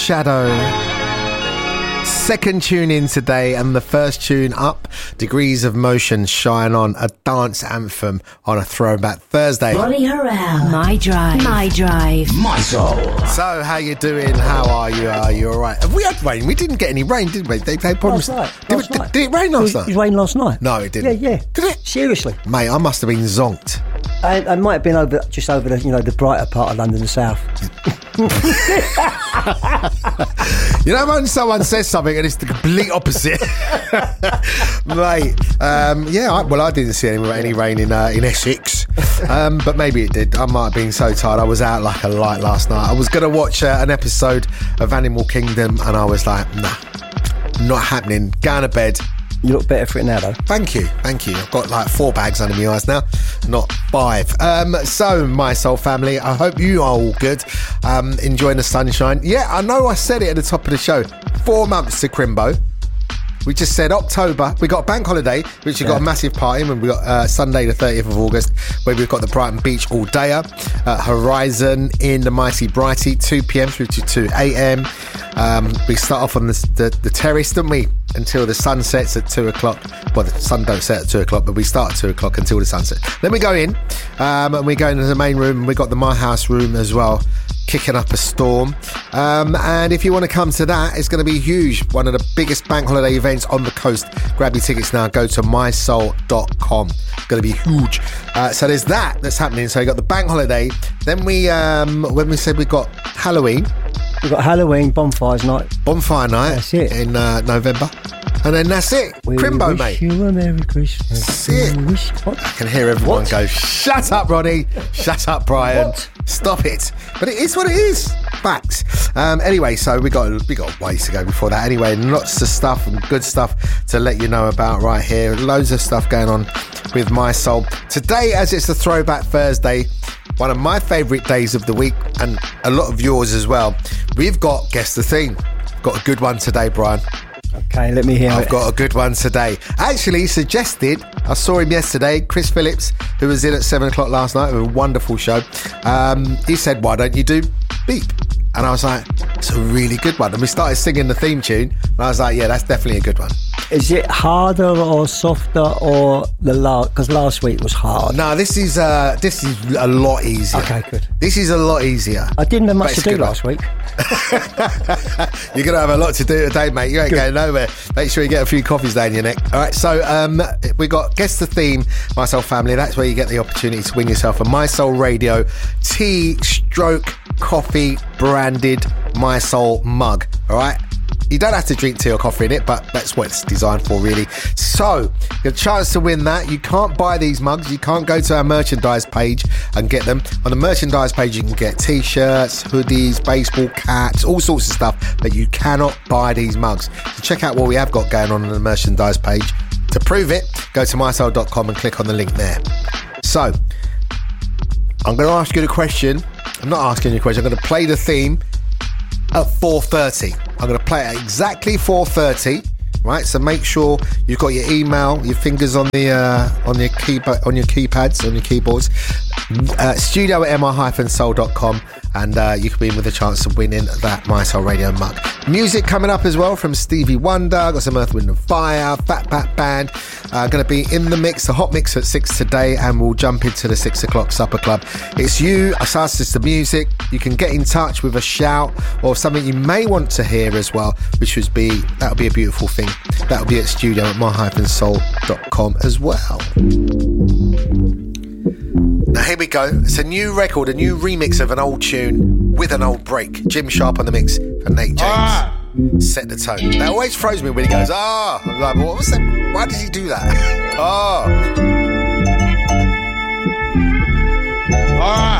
Shadow. Second tune in today, and the first tune up, Degrees of Motion, Shine On, a dance anthem on a Throwback Thursday. Ronnie Harrell, My Drive, My Drive, My Soul. So, how you doing? How are you? Are you all right? Have we had rain? We didn't get any rain, did we? They promised. Last night. Did it rain last night? It rained last night. No, it didn't. Yeah. Did it? Seriously. Mate, I must have been zonked. I might have been just over the, the brighter part of London, the south. You know when someone says something and it's the complete opposite? Mate, I didn't see any rain in Essex, but maybe it did. I might have been so tired. I was out like a light last night. I was going to watch an episode of Animal Kingdom and I was like, nah, not happening. Going to bed. You look better for it now, though. Thank you. I've got like 4 bags under my eyes now, not 5. So, my soul family, I hope you are all good, enjoying the sunshine. Yeah, I know I said it at the top of the show. 4 months to Crimbo. We just said October. We got bank holiday, which we got a massive party, and we got Sunday the 30th of August, where we've got the Brighton Beach all dayer. Horizon in the Mighty Brighty, 2 p.m. through to 2 a.m. We start off on the terrace, don't we? Until the sun sets at 2 o'clock. Well, the sun don't set at 2 o'clock, but we start at 2 o'clock until the sunset. Then we go in, and we go into the main room, and we got the My House room as well, kicking up a storm. And if you want to come to that, it's going to be huge. One of the biggest bank holiday events on the coast. Grab your tickets now. Go to mysoul.com. It's going to be huge. So there's that's happening. So you got the bank holiday. Then when we said we got Halloween. We've got Halloween, Bonfires Night. Bonfire Night. That's it. In November. And then that's it. Crimbo, mate. Wish you a Merry Christmas. That's it. I can hear everyone go, shut up, Ronnie. Shut up, Brian. What? Stop it. But it is what it is. Facts. Anyway, so we got ways to go before that. Anyway, lots of stuff and good stuff to let you know about right here. Loads of stuff going on with My Soul. Today, as it's a Throwback Thursday, one of my favourite days of the week, and a lot of yours as well, we've got Guess the Theme. Got a good one today, Brian. Okay, let me hear it. I've got a good one today. Actually suggested, I saw him yesterday, Chris Phillips, who was in at 7 o'clock last night, a wonderful show. He said, why don't you do Beep? And I was like, it's a really good one. And we started singing the theme tune, and I was like, yeah, that's definitely a good one. Is it harder or softer or because last week was hard? No, this is a lot easier. Okay, good. This is a lot easier. I didn't have much to do last week. You're going to have a lot to do today, mate. You ain't going nowhere. Make sure you get a few coffees down your neck. All right, so we got Guess the Theme, My Soul family. That's where you get the opportunity to win yourself a My Soul Radio tea/coffee branded My Soul mug. All right. You don't have to drink tea or coffee in it, but that's what it's designed for, really. So, your chance to win that. You can't buy these mugs. You can't go to our merchandise page and get them. On the merchandise page, you can get T-shirts, hoodies, baseball caps, all sorts of stuff, but you cannot buy these mugs. So check out what we have got going on the merchandise page. To prove it, go to mysoul.com and click on the link there. So, I'm going to ask you the question. I'm not asking you a question. I'm going to play the theme at 4:30. I'm going to play it at exactly 4:30. Right, so make sure you've got your email, your fingers on your keypads, on your keyboards. Studio at mi-soul.com, and you can be in with a chance of winning that My Soul Radio mug. Music coming up as well from Stevie Wonder. Got some Earth, Wind and Fire, Fat Pat Band. Going to be in the mix, the hot mix at 6 today, and we'll jump into the 6 o'clock supper club. It's you, us, it's the music. You can get in touch with a shout or something you may want to hear as well, that'll be a beautiful thing. That'll be at studio at mi-soul.com as well. Now here we go. It's a new record, a new remix of an old tune with an old break. Jim Sharp on the mix for Nate James. Set the tone. That always throws me when he goes, I'm like, what was that? Why did he do that?